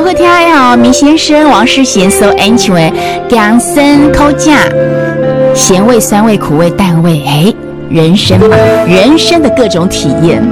祝贺天好，米先生、王世贤、so anyway， 养生口价，咸味、酸味、苦味、淡味，哎，人生嘛，人生的各种体验。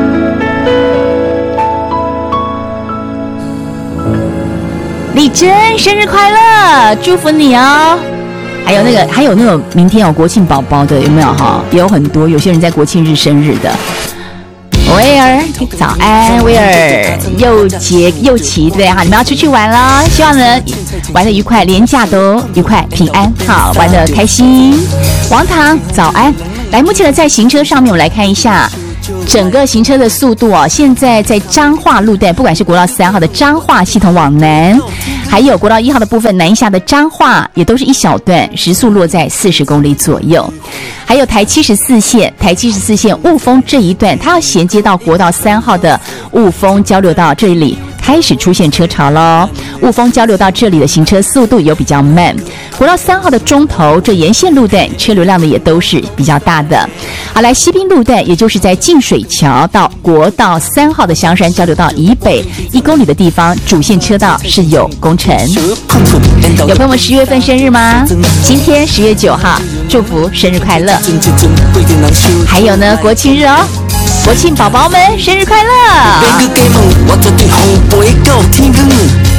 丽珍，生日快乐，祝福你哦！还有那种明天有国庆宝宝的，有没有哈？也有很多，有些人在国庆日生日的。威尔，早安，威尔，又杰又齐，对不对哈？你们要出去玩了，希望呢玩得愉快，连假都愉快平安，好，玩得开心。王唐，早安。来，目前呢在行车上面，我们来看一下整个行车的速度哦。现在在彰化路段，不管是国道3号的彰化系统往南，还有国道1号的部分南下的彰化，也都是一小段，时速落在40公里左右。还有台74线雾峰这一段，它要衔接到国道3号的雾峰交流道这里，开始出现车潮咯。雾峰交流道这里的行车速度有比较慢，国道3号的中头这沿线路段车流量呢也都是比较大的。好，来西滨路段，也就是在净水桥到国道3号的香山交流道以北1公里的地方，主线车道是有工程。有朋友们10月份生日吗？今天10月9号，祝福生日快乐。还有呢，国庆日哦，国庆宝宝们生日快乐！